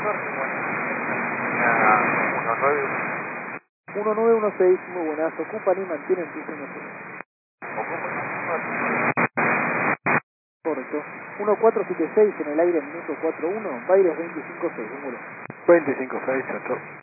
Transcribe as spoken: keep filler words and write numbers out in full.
uno nueve uno seis, muy buenas, ocupan y mantienen piso uno seis. Correcto. uno cuatro siete seis en el aire, minuto cuatro uno, Baires veinticinco seis, número. veinticinco seis, chao, chao.